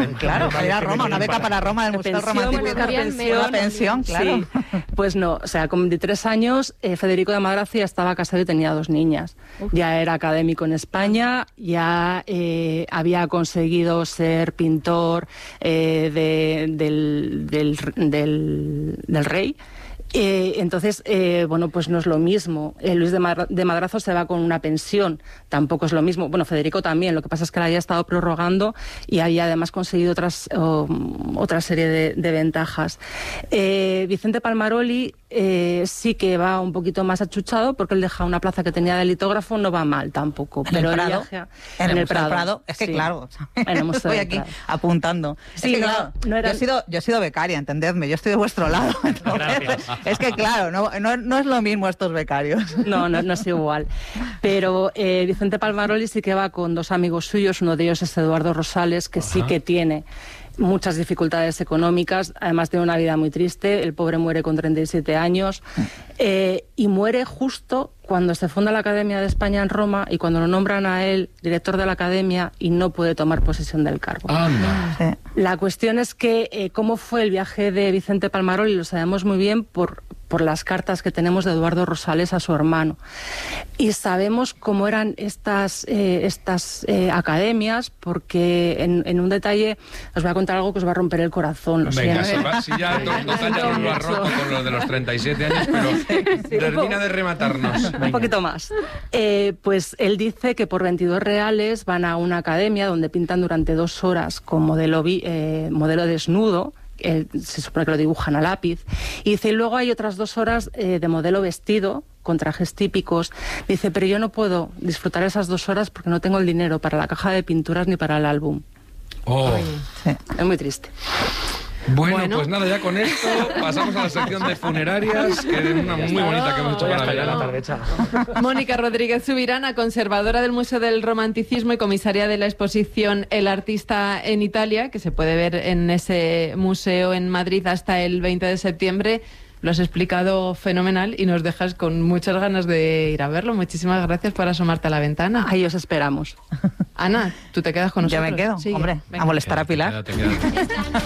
Claro, para ir a Roma, una beca para Roma del Museo Romanticismo. Una pensión, claro. Sí. Pues no, o sea, con 23 años Federico de Madrazo ya estaba casado y tenía 2 niñas. Ya era académico en España, ya había conseguido ser pintor del rey. Entonces, bueno, pues no es lo mismo. Luis de Madrazo se va con una pensión, tampoco es lo mismo. Bueno, Federico también, lo que pasa es que la había estado prorrogando y había además conseguido otra serie de ventajas. Vicente Palmaroli sí que va un poquito más achuchado porque él deja una plaza que tenía de litógrafo, no va mal tampoco. Pero en el Prado. Es que sí. Claro, estoy aquí apuntando. Sí, es que, claro, yo he sido becaria, entendedme, yo estoy de vuestro lado. Entonces, es que claro, no es lo mismo estos becarios. No es igual. Pero Vicente Palmaroli sí que va con 2 amigos suyos, uno de ellos es Eduardo Rosales, que sí que tiene muchas dificultades económicas, además tiene una vida muy triste. El pobre muere con 37 años y muere justo cuando se funda la Academia de España en Roma y cuando lo nombran a él director de la Academia y no puede tomar posesión del cargo. ¡Anda! La cuestión es que cómo fue el viaje de Vicente Palmaroli lo sabemos muy bien por las cartas que tenemos de Eduardo Rosales a su hermano. Y sabemos cómo eran estas academias, porque en un detalle os voy a contar algo que os va a romper el corazón. Venga, si ya total ya nos lo has roto con lo de los 37 años, pero termina de rematarnos. Un poquito más. Pues él dice que por 22 reales van a una academia donde pintan durante 2 horas con modelo desnudo. Se supone que lo dibujan a lápiz, y dice, y luego hay otras 2 horas de modelo vestido con trajes típicos. Dice, pero yo no puedo disfrutar esas 2 horas porque no tengo el dinero para la caja de pinturas ni para el álbum. Sí. Es muy triste. Bueno, pues nada, ya con esto pasamos a la sección de funerarias, que es una muy bonita que hemos hecho para verano. Mónica Rodríguez Subirana, conservadora del Museo del Romanticismo y comisaria de la exposición El Artista en Italia, que se puede ver en ese museo en Madrid hasta el 20 de septiembre. Lo has explicado fenomenal y nos dejas con muchas ganas de ir a verlo. Muchísimas gracias por asomarte a la ventana. Ahí os esperamos. Ana, ¿tú te quedas con nosotros? Yo me quedo, hombre, a molestar a Pilar. Quédate.